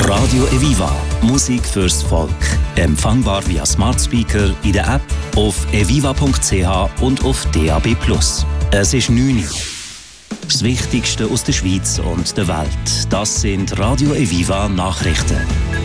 Radio Eviva. Musik fürs Volk. Empfangbar via Smart Speaker, in der App, auf eviva.ch und auf DAB+. Es ist 9 Uhr. Das Wichtigste aus der Schweiz und der Welt. Das sind Radio Eviva Nachrichten.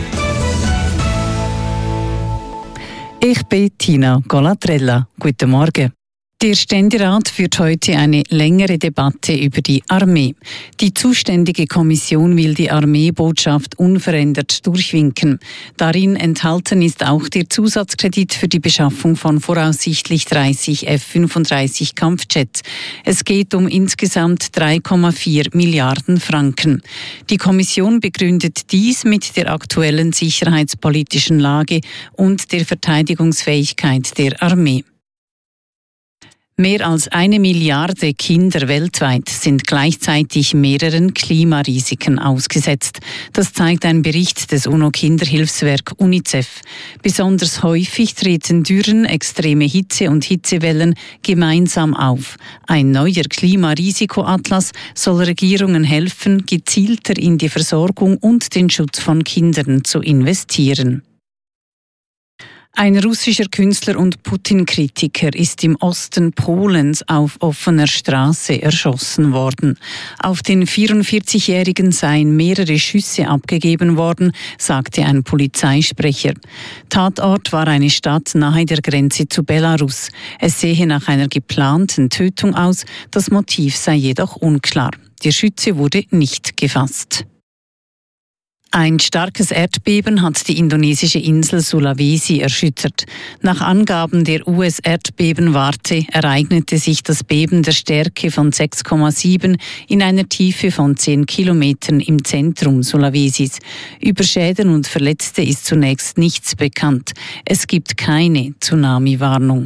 Ich bin Tina Golatrella. Guten Morgen. Der Ständerat führt heute eine längere Debatte über die Armee. Die zuständige Kommission will die Armeebotschaft unverändert durchwinken. Darin enthalten ist auch der Zusatzkredit für die Beschaffung von voraussichtlich 30 F-35 Kampfjets. Es geht um insgesamt 3,4 Milliarden Franken. Die Kommission begründet dies mit der aktuellen sicherheitspolitischen Lage und der Verteidigungsfähigkeit der Armee. Mehr als 1 Milliarde Kinder weltweit sind gleichzeitig mehreren Klimarisiken ausgesetzt. Das zeigt ein Bericht des UNO-Kinderhilfswerk UNICEF. Besonders häufig treten Dürren, extreme Hitze und Hitzewellen gemeinsam auf. Ein neuer Klimarisikoatlas soll Regierungen helfen, gezielter in die Versorgung und den Schutz von Kindern zu investieren. Ein russischer Künstler und Putin-Kritiker ist im Osten Polens auf offener Straße erschossen worden. Auf den 44-Jährigen seien mehrere Schüsse abgegeben worden, sagte ein Polizeisprecher. Tatort war eine Stadt nahe der Grenze zu Belarus. Es sehe nach einer geplanten Tötung aus, das Motiv sei jedoch unklar. Der Schütze wurde nicht gefasst. Ein starkes Erdbeben hat die indonesische Insel Sulawesi erschüttert. Nach Angaben der US-Erdbebenwarte ereignete sich das Beben der Stärke von 6,7 in einer Tiefe von 10 Kilometern im Zentrum Sulawesis. Über Schäden und Verletzte ist zunächst nichts bekannt. Es gibt keine Tsunami-Warnung.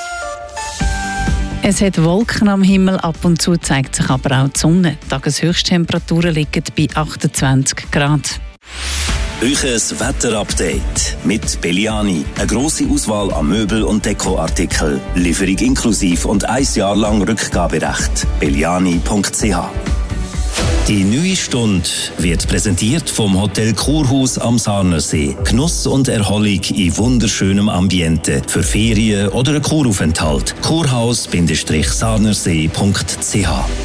Es hat Wolken am Himmel, ab und zu zeigt sich aber auch die Sonne. Die Tageshöchsttemperaturen liegen bei 28 Grad. Euches Wetterupdate mit Belliani. Eine grosse Auswahl an Möbel- und Dekoartikeln. Lieferung inklusiv und 1 Jahr lang Rückgaberecht. Belliani.ch. Die neue Stunde wird präsentiert vom Hotel Kurhaus am Sarnersee. Genuss und Erholung in wunderschönem Ambiente für Ferien oder einen Kuraufenthalt. Kurhaus-sarnersee.ch